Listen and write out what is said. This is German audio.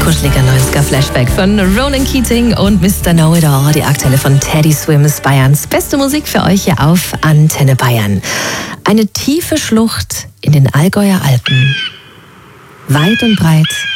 Kuscheliger 90er-Flashback von Ronan Keating und Mr. Know-It-All, die aktuelle von Teddy Swims, Bayerns beste Musik für euch hier auf Antenne Bayern. Eine tiefe Schlucht in den Allgäuer Alpen. Weit und breit